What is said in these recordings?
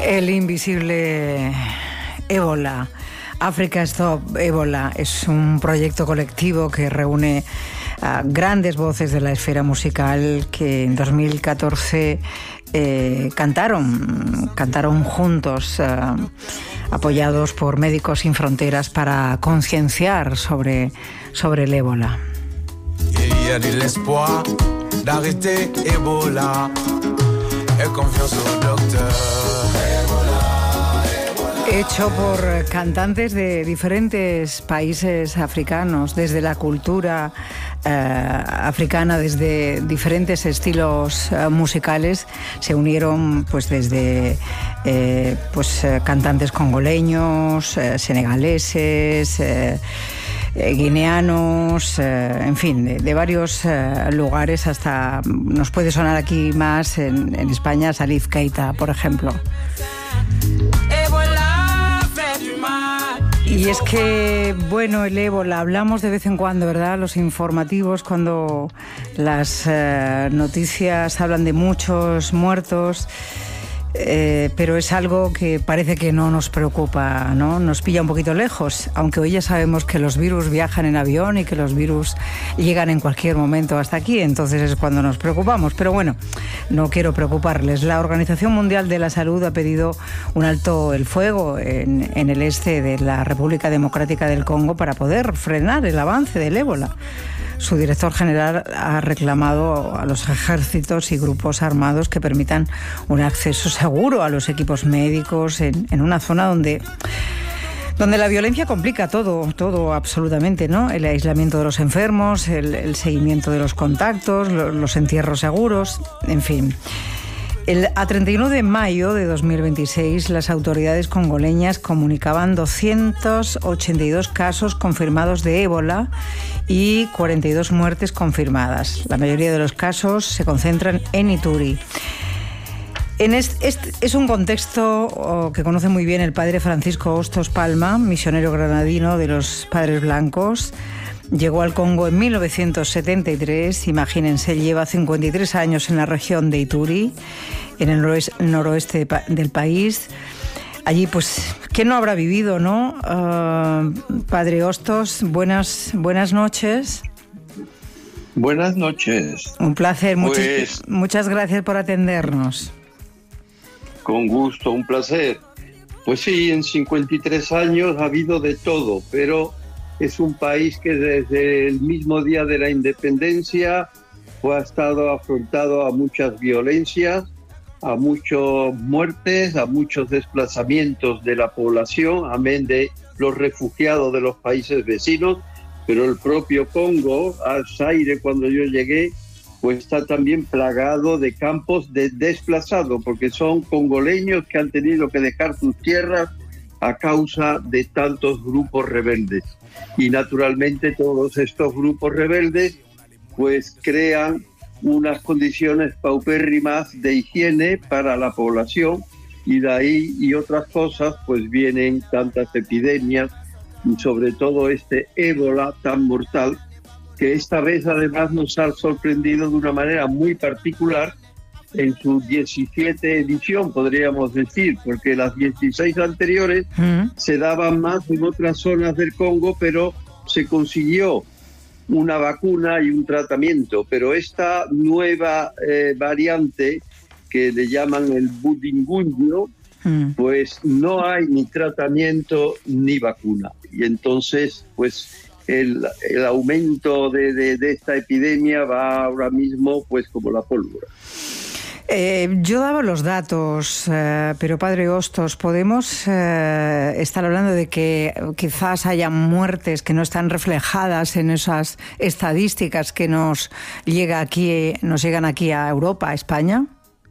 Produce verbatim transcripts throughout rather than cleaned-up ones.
El invisible ébola. África Stop Ébola es un proyecto colectivo que reúne a grandes voces de la esfera musical que en dos mil catorce eh, cantaron, cantaron juntos, eh, apoyados por Médicos Sin Fronteras para concienciar sobre, sobre el ébola. Il y a de l'espoir d'arrêter Ebola et confiance au docteur. Hecho por cantantes de diferentes países africanos, desde la cultura eh, africana, desde diferentes estilos eh, musicales, se unieron pues desde eh, pues eh, cantantes congoleños, eh, senegaleses, eh, eh, guineanos, eh, en fin, de, de varios eh, lugares, hasta nos puede sonar aquí más en, en España Salif Keita, por ejemplo. Y es que, bueno, el ébola, hablamos de vez en cuando, ¿verdad? Los informativos, cuando las eh, noticias hablan de muchos muertos, eh, pero es algo que parece que no nos preocupa, ¿no? Nos pilla un poquito lejos, aunque hoy ya sabemos que los virus viajan en avión y que los virus llegan en cualquier momento hasta aquí, entonces es cuando nos preocupamos. Pero bueno, no quiero preocuparles. La Organización Mundial de la Salud ha pedido un alto el fuego en, en el este de la República Democrática del Congo para poder frenar el avance del ébola. Su director general ha reclamado a los ejércitos y grupos armados que permitan un acceso seguro a los equipos médicos en, en una zona donde... donde la violencia complica todo, todo absolutamente, ¿no? El aislamiento de los enfermos, el, el seguimiento de los contactos, los, los entierros seguros, en fin. El, a treinta y uno de mayo de dos mil veintiséis, las autoridades congoleñas comunicaban doscientos ochenta y dos casos confirmados de ébola y cuarenta y dos muertes confirmadas. La mayoría de los casos se concentran en Ituri. En este, este es un contexto oh, que conoce muy bien el padre Francisco Hostos Palma, misionero granadino de los Padres Blancos. Llegó al Congo en mil novecientos setenta y tres, imagínense, lleva cincuenta y tres años en la región de Ituri, en el noroeste, noroeste del país. Allí, pues, ¿quién no habrá vivido, no? Uh, padre Hostos, buenas, buenas noches. Buenas noches. Un placer, muchas, pues, muchas gracias por atendernos. Con gusto, un placer. Pues sí, en cincuenta y tres años ha habido de todo, pero es un país que desde el mismo día de la independencia pues, ha estado afrontado a muchas violencias, a muchas muertes, a muchos desplazamientos de la población, amén de los refugiados de los países vecinos, pero el propio Congo, al Zaire, cuando yo llegué, pues está también plagado de campos de desplazados, porque son congoleños que han tenido que dejar sus tierras a causa de tantos grupos rebeldes. Y naturalmente todos estos grupos rebeldes pues crean unas condiciones paupérrimas de higiene para la población, y de ahí y otras cosas pues vienen tantas epidemias, y sobre todo este ébola tan mortal, que esta vez además nos ha sorprendido de una manera muy particular en su diecisiete edición, podríamos decir, porque las dieciséis anteriores mm. se daban más en otras zonas del Congo, pero se consiguió una vacuna y un tratamiento. Pero esta nueva eh, variante, que le llaman el budingunyo, mm. pues no hay ni tratamiento ni vacuna. Y entonces, pues el, el aumento de, de, de esta epidemia va ahora mismo pues como la pólvora. Eh, yo daba los datos, eh, pero padre Hostos, ¿podemos eh, estar hablando de que quizás haya muertes que no están reflejadas en esas estadísticas que nos llega aquí, nos llegan aquí a Europa, a España?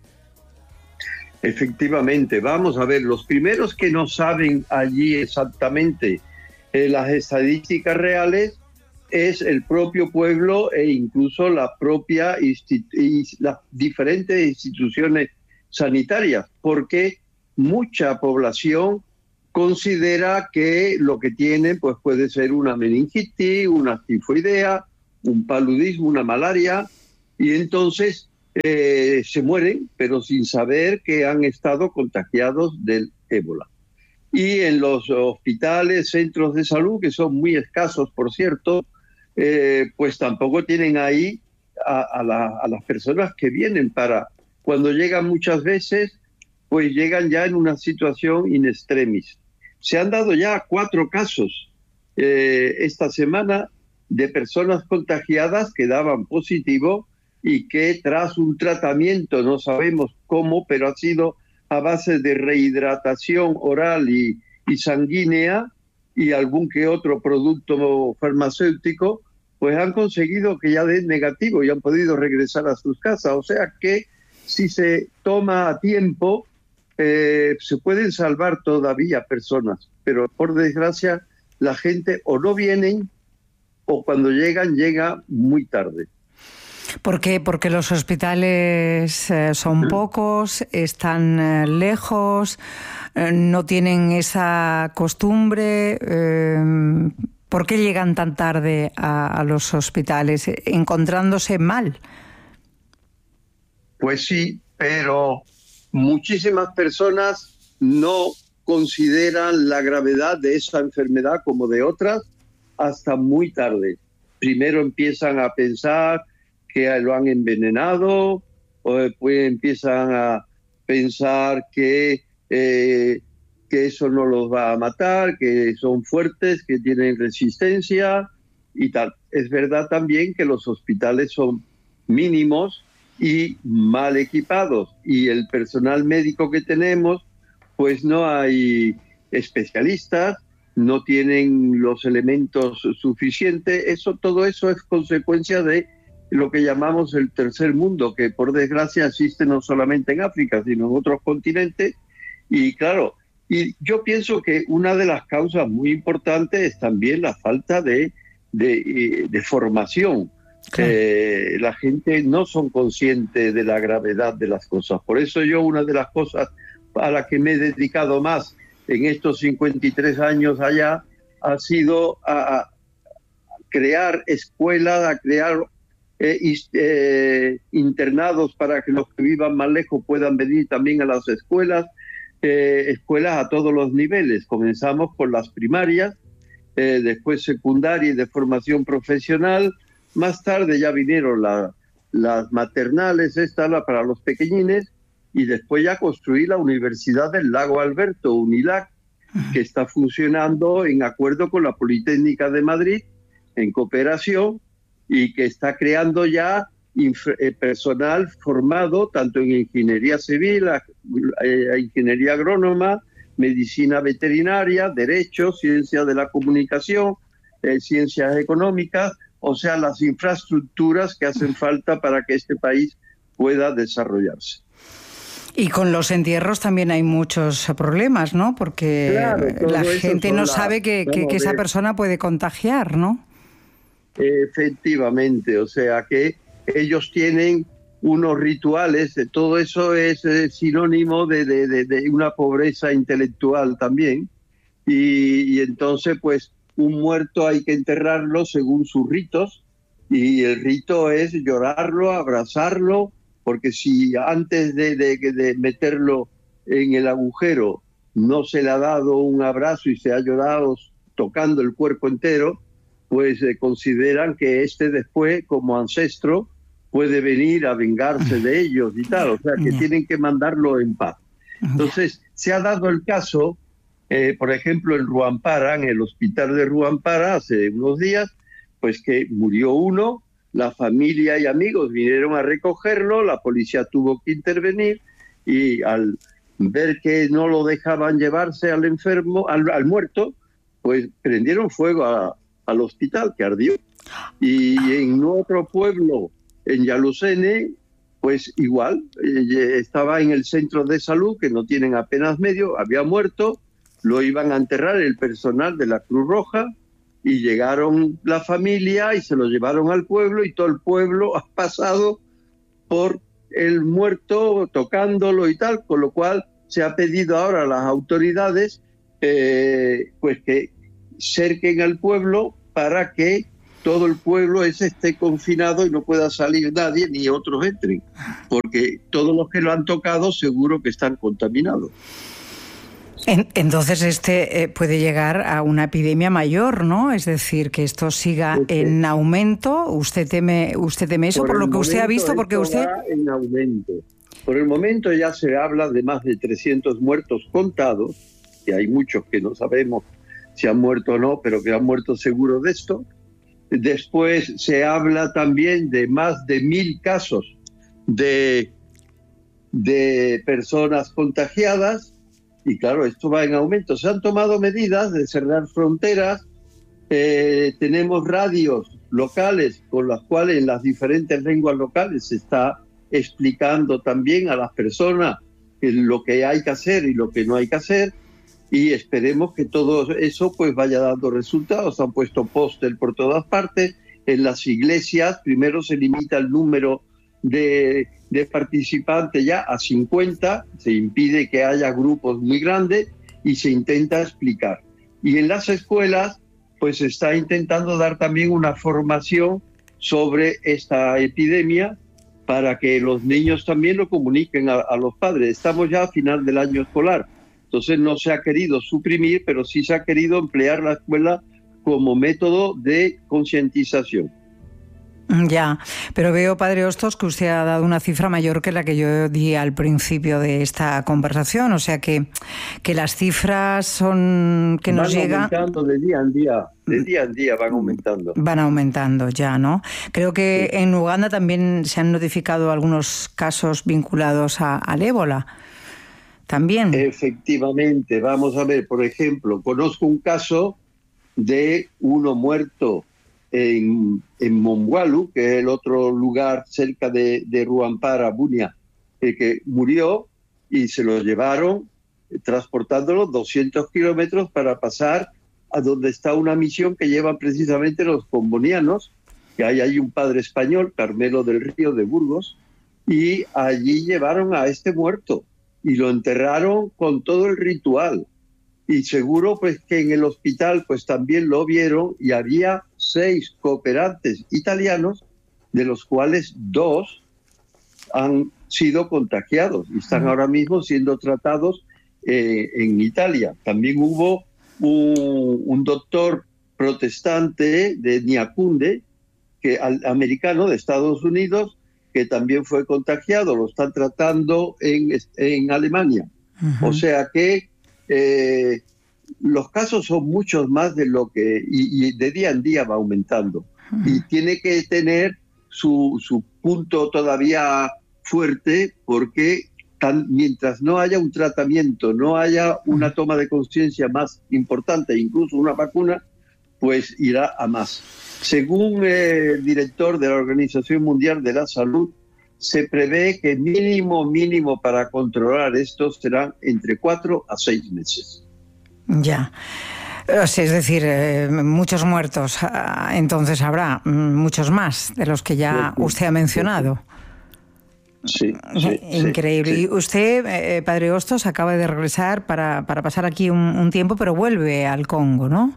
Efectivamente, vamos a ver, los primeros que no saben allí exactamente eh, las estadísticas reales es el propio pueblo e incluso la propia institu- las diferentes instituciones sanitarias, porque mucha población considera que lo que tienen pues puede ser una meningitis, una tifoidea, un paludismo, una malaria, y entonces eh, se mueren, pero sin saber que han estado contagiados del ébola. Y en los hospitales, centros de salud, que son muy escasos, por cierto, eh, pues tampoco tienen ahí a, a, la, a las personas que vienen para... Cuando llegan muchas veces, pues llegan ya en una situación in extremis. Se han dado ya cuatro casos eh, esta semana de personas contagiadas que daban positivo y que tras un tratamiento, no sabemos cómo, pero ha sido a base de rehidratación oral y, y sanguínea y algún que otro producto farmacéutico, pues han conseguido que ya den negativo y han podido regresar a sus casas. O sea que si se toma a tiempo, eh, se pueden salvar todavía personas, pero por desgracia la gente o no vienen o cuando llegan, llega muy tarde. ¿Por qué? Porque los hospitales eh, son pocos, están eh, lejos, eh, no tienen esa costumbre. Eh, ¿Por qué llegan tan tarde a, a los hospitales, encontrándose mal? Pues sí, pero muchísimas personas no consideran la gravedad de esa enfermedad como de otras hasta muy tarde. Primero empiezan a pensar que lo han envenenado, o después empiezan a pensar que, eh, que eso no los va a matar, que son fuertes, que tienen resistencia y tal. Es verdad también que los hospitales son mínimos y mal equipados, y el personal médico que tenemos, pues no hay especialistas, no tienen los elementos suficientes. Eso, todo eso es consecuencia de lo que llamamos el tercer mundo, que por desgracia existe no solamente en África, sino en otros continentes. Y claro, y yo pienso que una de las causas muy importantes es también la falta de, de, de formación. Claro. Eh, la gente no son conscientes de la gravedad de las cosas. Por eso yo, una de las cosas a las que me he dedicado más en estos cincuenta y tres años allá, ha sido a, a crear escuelas, a crear eh, eh, internados para que los que vivan más lejos puedan venir también a las escuelas, eh, escuelas a todos los niveles. Comenzamos con las primarias, eh, después secundaria y de formación profesional. Más tarde ya vinieron la, las maternales, esta la para los pequeñines, y después ya construí la Universidad del Lago Alberto, UNILAC, que está funcionando en acuerdo con la Politécnica de Madrid, en cooperación, y que está creando ya eh, personal formado tanto en ingeniería civil, a, a ingeniería agrónoma, medicina veterinaria, derecho, ciencia de la comunicación, eh, ciencias económicas, o sea, las infraestructuras que hacen falta para que este país pueda desarrollarse. Y con los entierros también hay muchos problemas, ¿no? Porque claro, la gente no sabe que, que, que esa persona puede contagiar, ¿no? Efectivamente, o sea que ellos tienen unos rituales, todo eso es sinónimo de, de, de, de una pobreza intelectual también, y, y entonces pues un muerto hay que enterrarlo según sus ritos, y el rito es llorarlo, abrazarlo, porque si antes de, de, de meterlo en el agujero no se le ha dado un abrazo y se ha llorado tocando el cuerpo entero, pues eh, consideran que este después, como ancestro, puede venir a vengarse de ellos y tal, o sea que tienen que mandarlo en paz. Entonces, se ha dado el caso, eh, por ejemplo, en Ruampara, en el hospital de Ruampara, hace unos días, pues que murió uno, la familia y amigos vinieron a recogerlo, la policía tuvo que intervenir y al ver que no lo dejaban llevarse al enfermo, al, al muerto, pues prendieron fuego a, al hospital, que ardió. Y en otro pueblo, en Yalusene, pues igual, eh, estaba en el centro de salud, que no tienen apenas medio, había muerto, lo iban a enterrar el personal de la Cruz Roja, y llegaron la familia y se lo llevaron al pueblo, y todo el pueblo ha pasado por el muerto tocándolo y tal, con lo cual se ha pedido ahora a las autoridades eh, pues que cerquen al pueblo para que todo el pueblo ese esté confinado y no pueda salir nadie ni otros entren, porque todos los que lo han tocado seguro que están contaminados. Entonces este eh, puede llegar a una epidemia mayor, ¿no? Es decir, que esto siga okay. en aumento. ¿Usted teme, usted teme eso por, por lo que usted ha visto? Porque usted va en aumento. Por el momento ya se habla de más de trescientos muertos contados, y hay muchos que no sabemos si han muerto o no, pero que han muerto seguro de esto. Después se habla también de más de mil casos de, de personas contagiadas. Y claro, esto va en aumento. Se han tomado medidas de cerrar fronteras, eh, tenemos radios locales con las cuales en las diferentes lenguas locales se está explicando también a las personas lo que hay que hacer y lo que no hay que hacer, y esperemos que todo eso pues vaya dando resultados. Han puesto póster por todas partes, en las iglesias primero se limita el número de... de participantes ya a cincuenta, se impide que haya grupos muy grandes y se intenta explicar. Y en las escuelas pues se está intentando dar también una formación sobre esta epidemia para que los niños también lo comuniquen a, a los padres. Estamos ya a final del año escolar, entonces no se ha querido suprimir, pero sí se ha querido emplear la escuela como método de concientización. Ya, pero veo, padre Hostos, que usted ha dado una cifra mayor que la que yo di al principio de esta conversación, o sea que, que las cifras son que nos llegan... Van aumentando de día en día, de día en día van aumentando. Van aumentando ya, ¿no? Creo que sí. En Uganda también se han notificado algunos casos vinculados a, al ébola, también. Efectivamente, vamos a ver, por ejemplo, conozco un caso de uno muerto en, en Mongwalu, que es el otro lugar cerca de, de Ruampara, Bunia, eh, que murió y se lo llevaron eh, transportándolo doscientos kilómetros para pasar a donde está una misión que llevan precisamente los combonianos, que hay ahí un padre español, Carmelo del Río de Burgos, y allí llevaron a este muerto y lo enterraron con todo el ritual. Y seguro pues que en el hospital pues también lo vieron, y había seis cooperantes italianos, de los cuales dos han sido contagiados y están ahora mismo siendo tratados eh, en Italia. También hubo un, un doctor protestante de Niacunde, que, al, americano de Estados Unidos, que también fue contagiado, lo están tratando en, en Alemania. Uh-huh. O sea que Eh, los casos son muchos más de lo que y, y de día en día va aumentando, uh-huh. y tiene que tener su, su punto todavía fuerte, porque tan, mientras no haya un tratamiento, no haya una toma de conciencia más importante, incluso una vacuna, pues irá a más. Según eh, el director de la Organización Mundial de la Salud, se prevé que mínimo, mínimo para controlar esto serán entre cuatro a seis meses. Ya. O sea, es decir, eh, muchos muertos. Entonces habrá muchos más de los que ya sí, usted ha mencionado. Sí, sí. Increíble. Sí, sí. Y usted, eh, padre Hostos, acaba de regresar para, para pasar aquí un, un tiempo, pero vuelve al Congo, ¿no?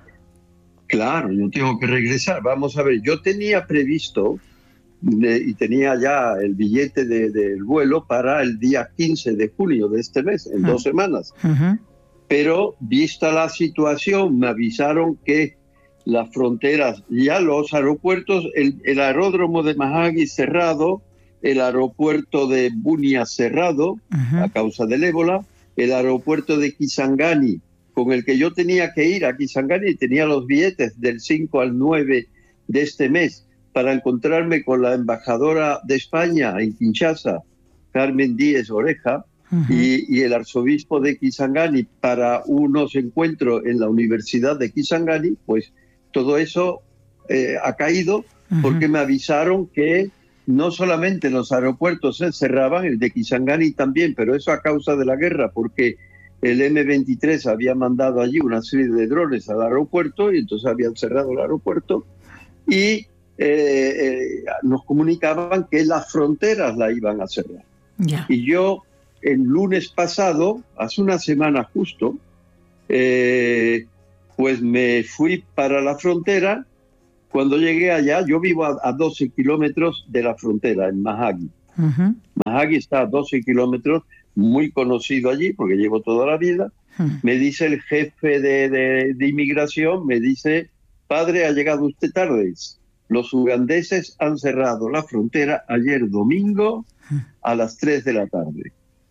Claro, yo tengo que regresar. Vamos a ver, yo tenía previsto... De, y tenía ya el billete del de, de vuelo para el día quince de junio de este mes, en uh-huh. dos semanas. Uh-huh. Pero vista la situación, me avisaron que las fronteras, ya los aeropuertos, el, el aeródromo de Mahagi cerrado, el aeropuerto de Bunia cerrado, uh-huh. a causa del ébola, el aeropuerto de Kisangani, con el que yo tenía que ir a Kisangani, tenía los billetes del cinco al nueve de este mes, para encontrarme con la embajadora de España en Kinshasa, Carmen Díez Oreja, uh-huh. y, y el arzobispo de Kisangani para unos encuentros en la Universidad de Kisangani, pues todo eso eh, ha caído, uh-huh. porque me avisaron que no solamente los aeropuertos se cerraban, el de Kisangani también, pero eso a causa de la guerra, porque el eme veintitrés había mandado allí una serie de drones al aeropuerto y entonces habían cerrado el aeropuerto, y Eh, eh, nos comunicaban que las fronteras la iban a cerrar. Yeah. Y yo el lunes pasado, hace una semana justo, eh, pues me fui para la frontera Cuando llegué allá, yo vivo a, a doce kilómetros de la frontera, en Mahagui. Uh-huh. Mahagui está a doce kilómetros, muy conocido allí, porque llevo toda la vida. Uh-huh. Me dice el jefe de, de, de inmigración, me dice, padre, ha llegado usted tarde. Los ugandeses han cerrado la frontera ayer domingo a las tres de la tarde.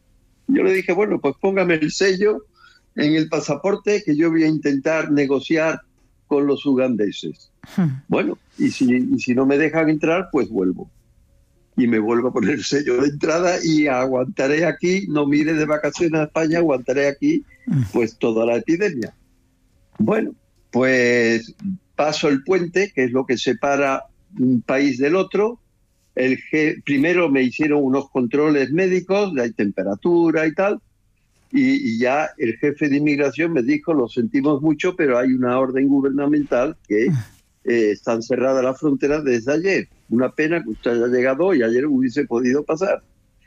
Yo le dije, bueno, pues póngame el sello en el pasaporte que yo voy a intentar negociar con los ugandeses. Hmm. Bueno, y si, y si no me dejan entrar, pues vuelvo. Y me vuelvo a poner el sello de entrada y aguantaré aquí, no mire de vacaciones a España, aguantaré aquí pues toda la epidemia. Bueno, pues paso el puente, que es lo que separa un país del otro. El G, primero me hicieron unos controles médicos, de temperatura y tal, y, y ya el jefe de inmigración me dijo, lo sentimos mucho, pero hay una orden gubernamental que eh, están cerradas las fronteras desde ayer. Una pena que usted haya llegado y ayer hubiese podido pasar.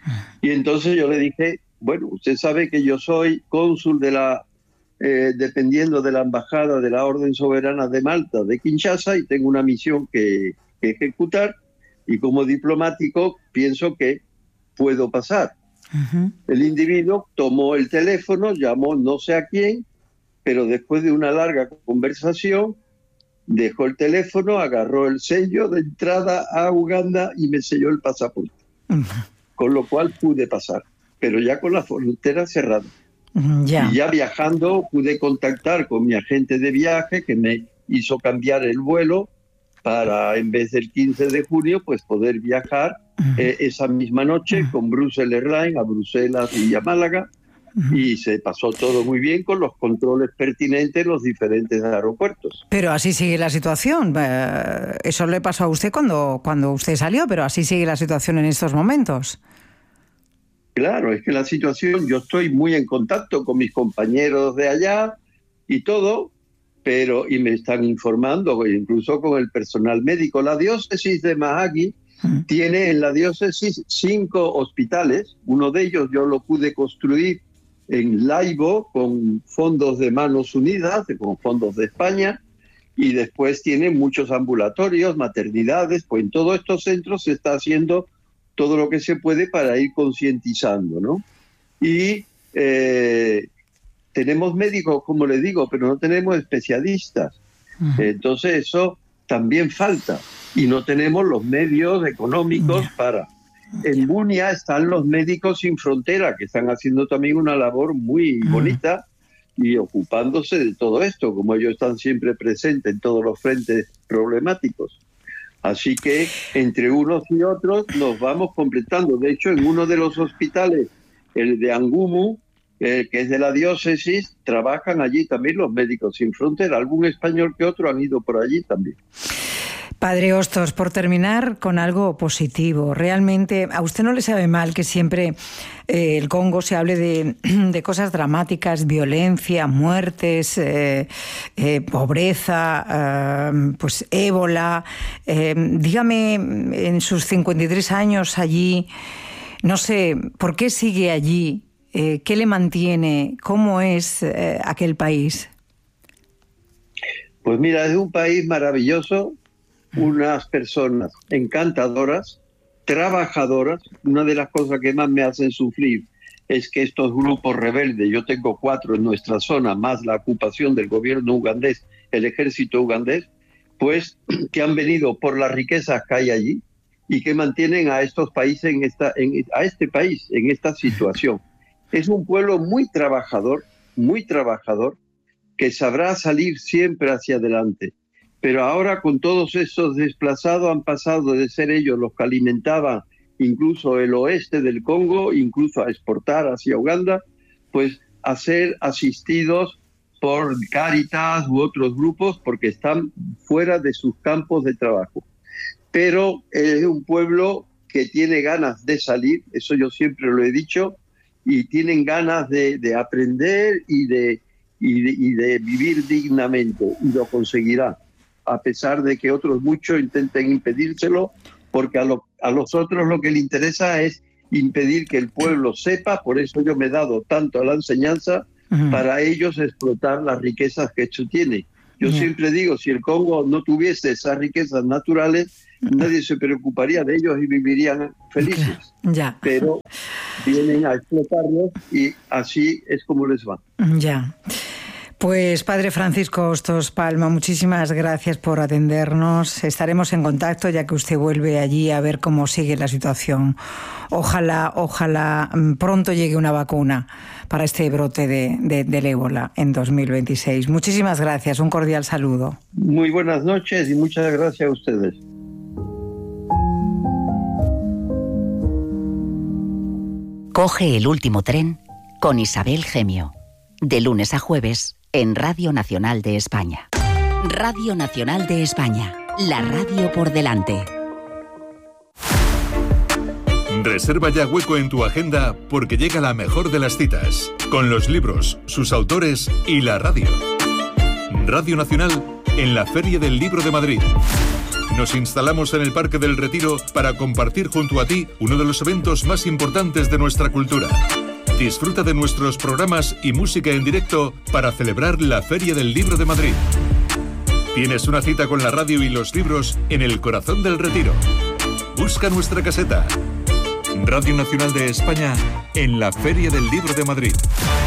Y entonces yo le dije, bueno, usted sabe que yo soy cónsul de la, eh, dependiendo de la embajada de la Orden Soberana de Malta, de Kinshasa, y tengo una misión que, que ejecutar. Y como diplomático pienso que puedo pasar. Uh-huh. El individuo tomó el teléfono, llamó no sé a quién, pero después de una larga conversación, dejó el teléfono, agarró el sello de entrada a Uganda y me selló el pasaporte. Uh-huh. Con lo cual pude pasar, pero ya con la frontera cerrada. Uh-huh. Yeah. Y ya viajando pude contactar con mi agente de viaje que me hizo cambiar el vuelo para, en vez del quince de junio, pues poder viajar uh-huh. eh, esa misma noche uh-huh. con Brussels Airlines a Bruselas y a Málaga. Uh-huh. Y se pasó todo muy bien con los controles pertinentes en los diferentes aeropuertos. Pero así sigue la situación. Eh, eso le pasó a usted cuando, cuando usted salió, pero así sigue la situación en estos momentos. Claro, es que la situación, yo estoy muy en contacto con mis compañeros de allá y todo, pero y me están informando, incluso con el personal médico. La diócesis de Mahagui uh-huh. tiene en la diócesis cinco hospitales. Uno de ellos yo lo pude construir en Laibo con fondos de Manos Unidas, con fondos de España, y después tiene muchos ambulatorios, maternidades. Pues en todos estos centros se está haciendo todo lo que se puede para ir concientizando, ¿no? Y eh, tenemos médicos, como le digo, pero no tenemos especialistas. Uh-huh. Entonces eso también falta. Y no tenemos los medios económicos uh-huh. para... En Bunia están los Médicos Sin Frontera, que están haciendo también una labor muy uh-huh. bonita y ocupándose de todo esto, como ellos están siempre presentes en todos los frentes problemáticos. Así que entre unos y otros nos vamos completando. De hecho, en uno de los hospitales, el de Angumu, eh, que es de la diócesis, trabajan allí también los Médicos Sin Frontera. Algún español que otro han ido por allí también. Padre Hostos, por terminar con algo positivo, realmente a usted no le sabe mal que siempre eh, el Congo se hable de, de cosas dramáticas, violencia, muertes, eh, eh, pobreza, eh, pues ébola. Eh, dígame, en sus cincuenta y tres años allí, no sé, ¿por qué sigue allí? Eh, ¿Qué le mantiene? ¿Cómo es eh, aquel país? Pues mira, es un país maravilloso. Unas personas encantadoras, trabajadoras. Una de las cosas que más me hacen sufrir es que estos grupos rebeldes, yo tengo cuatro en nuestra zona, más la ocupación del gobierno ugandés, el ejército ugandés, pues que han venido por las riquezas que hay allí y que mantienen a estos países, en esta, en, a este país en esta situación. Es un pueblo muy trabajador, muy trabajador, que sabrá salir siempre hacia adelante. Pero ahora con todos esos desplazados han pasado de ser ellos los que alimentaban incluso el oeste del Congo, incluso a exportar hacia Uganda, pues a ser asistidos por Cáritas u otros grupos porque están fuera de sus campos de trabajo. Pero es un pueblo que tiene ganas de salir, eso yo siempre lo he dicho, y tienen ganas de, de aprender y de, y, de, y de vivir dignamente, y lo conseguirá, a pesar de que otros muchos intenten impedírselo, porque a, lo, a los otros lo que les interesa es impedir que el pueblo sepa. Por eso yo me he dado tanto a la enseñanza, uh-huh. para ellos explotar las riquezas que esto tiene. Yo yeah. siempre digo, si el Congo no tuviese esas riquezas naturales, nadie se preocuparía de ellos y vivirían felices. Ya. Yeah. Pero vienen a explotarlos y así es como les va. Ya. Yeah. Pues Padre Francisco Hostos Palma, muchísimas gracias por atendernos. Estaremos en contacto ya que usted vuelve allí a ver cómo sigue la situación. Ojalá, ojalá pronto llegue una vacuna para este brote de, de, del ébola en dos mil veintiséis. Muchísimas gracias, un cordial saludo. Muy buenas noches y muchas gracias a ustedes. Coge el último tren con Isabel Gemio, de lunes a jueves en Radio Nacional de España. Radio Nacional de España, la radio por delante. Reserva ya hueco en tu agenda porque llega la mejor de las citas, con los libros, sus autores y la radio. Radio Nacional en la Feria del Libro de Madrid. Nos instalamos en el Parque del Retiro para compartir junto a ti uno de los eventos más importantes de nuestra cultura. Disfruta de nuestros programas y música en directo para celebrar la Feria del Libro de Madrid. Tienes una cita con la radio y los libros en el corazón del Retiro. Busca nuestra caseta. Radio Nacional de España en la Feria del Libro de Madrid.